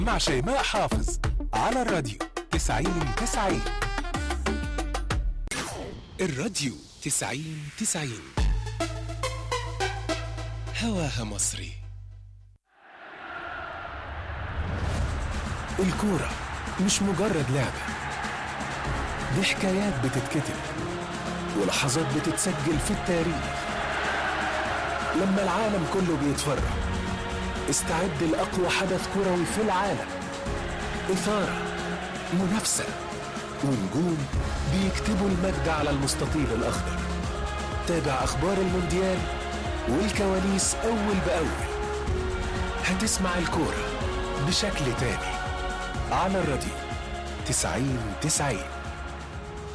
مع شيماء حافظ على الراديو 90-90. الراديو 90-90 هواها مصري. الكورة مش مجرد لعبة، دي حكايات بتتكتب ولحظات بتتسجل في التاريخ. لما العالم كله بيتفرج استعد لأقوى حدث كروي في العالم. إثارة، منافسة، ونجوم بيكتبوا المجد على المستطيل الأخضر. تابع أخبار المونديال والكواليس أول بأول. هتسمع الكورة بشكل تاني على الراديو 90-90.